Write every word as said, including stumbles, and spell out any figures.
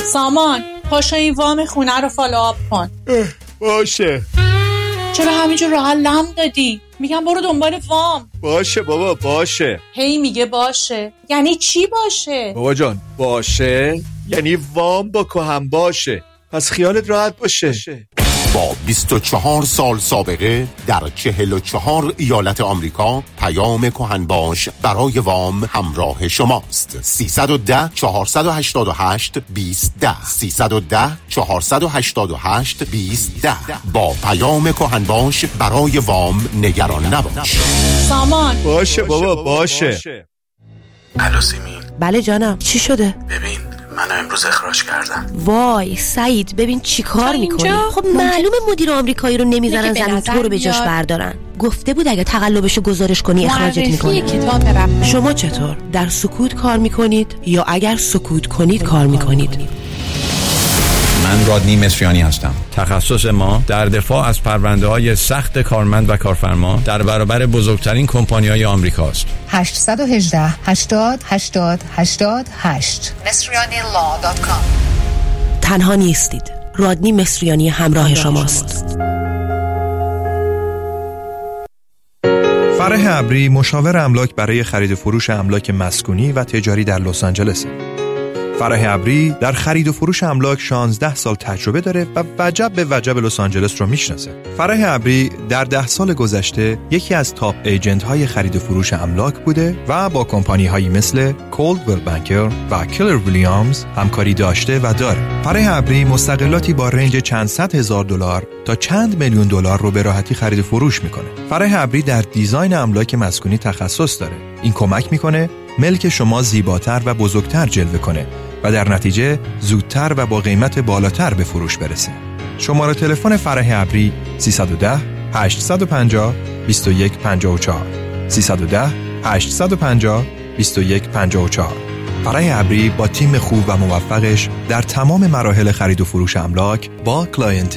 سامان پاشو این وام خونه رو فالوآپ کن. باشه. چرا همینجور راحت لم دادی؟ میگم برو دنبال وام. باشه بابا باشه. هی میگه باشه. یعنی چی باشه؟ بابا جان باشه یعنی وام با کهن باشه، پس خیالت راحت باشه. با بیست و چهار سال سابقه در چهل و چهار ایالت آمریکا، پیام کهنباش برای وام همراه شماست. سیصد و ده چهارصد و هشتاد و هشت بیست ده سیصد و ده چهارصد و هشتاد و هشت بیست ده. با پیام کهنباش برای وام نگران نباش. سامان باشه بابا باشه. الو سیمین. بله جانم، چی شده؟ ببین منو امروز اخراج کردم. وای سعید ببین چی کار میکنی؟ خب معلومه مدیر آمریکایی رو نمیذارن زمین تو رو به جاش بردارن. گفته بود اگه تقلبشو گزارش کنی اخراجت میکنه. شما چطور؟ در سکوت کار میکنید یا اگر سکوت کنید کار میکنید؟ من رادنی مصریانی هستم. تخصص ما در دفاع از پرونده‌های سخت کارمند و کارفرما در برابر بزرگترین کمپانی‌های آمریکاست. هشت یک هشت هشتاد هشتاد هشتاد هشت مصریانی لا دات کام. تنها نیستید. رادنی مصریانی همراه شماست. فرح ابری مشاور املاک برای خرید و فروش املاک مسکونی و تجاری در لس آنجلس. فرح ابری در خرید و فروش املاک شانزده سال تجربه داره و وجب به وجب لس آنجلس رو میشناسه. فرح ابری در ده سال گذشته یکی از تاپ ایجنت های خرید و فروش املاک بوده و با کمپانی هایی مثل کولدویل بانکر و کلر ویلیامز همکاری داشته و داره. فرح ابری مستقلاتی با رنج چند صد هزار دلار تا چند میلیون دلار رو به راحتی خرید و فروش میکنه. فرح ابری در دیزاین املاک مسکونی تخصص داره. این کمک میکنه ملک شما زیباتر و بزرگتر جلوه کنه و در نتیجه زودتر و با قیمت بالاتر به فروش برسه. شماره تلفن فرح ابری سیصد و ده هشتصد و پنجاه بیست و یک پنجاه و چهار سیصد و ده هشتصد و پنجاه بیست و یک پنجاه و چهار. فرح ابری با تیم خوب و موفقش در تمام مراحل خرید و فروش املاک با کلاینت